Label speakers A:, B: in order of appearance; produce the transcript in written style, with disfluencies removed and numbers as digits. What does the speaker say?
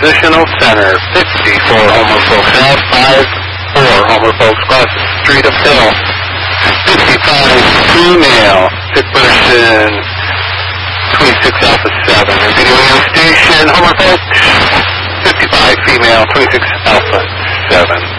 A: Transitional Center, 54 Homer Folks Ave, 54 Homer Folks across the street of Hill. 55 female, sick person, 26 Alpha 7. And video station, Homer Folks, 55 female, 26 Alpha 7.